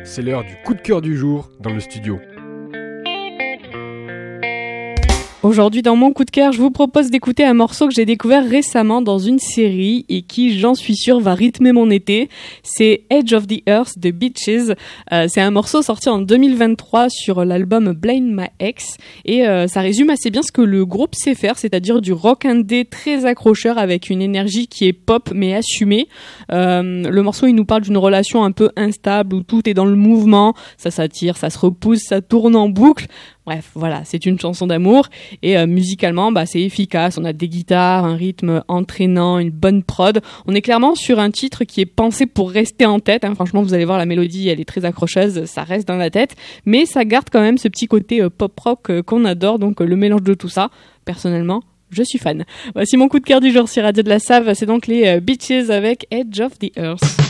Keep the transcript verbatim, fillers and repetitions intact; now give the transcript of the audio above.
c'est l'heure du coup de cœur du jour dans le studio. Aujourd'hui, dans mon coup de cœur, je vous propose d'écouter un morceau que j'ai découvert récemment dans une série et qui, j'en suis sûre, va rythmer mon été. C'est Edge of the Earth de Beaches. Euh, c'est un morceau sorti en deux mille vingt-trois sur l'album Blame My Ex et euh, ça résume assez bien ce que le groupe sait faire, c'est-à-dire du rock indé très accrocheur avec une énergie qui est pop mais assumée. Euh, le morceau, il nous parle d'une relation un peu instable où tout est dans le mouvement, ça s'attire, ça se repousse, ça tourne en boucle. Bref, voilà, c'est une chanson d'amour et euh, musicalement, bah, c'est efficace. On a des guitares, un rythme entraînant, une bonne prod. On est clairement sur un titre qui est pensé pour rester en tête. Hein. Franchement, vous allez voir, la mélodie, elle est très accrocheuse, ça reste dans la tête, mais ça garde quand même ce petit côté euh, pop rock euh, qu'on adore. Donc euh, le mélange de tout ça, personnellement, je suis fan. Voici mon coup de cœur du jour sur Radio de la Save. C'est donc les euh, Beaches avec Edge of the Earth.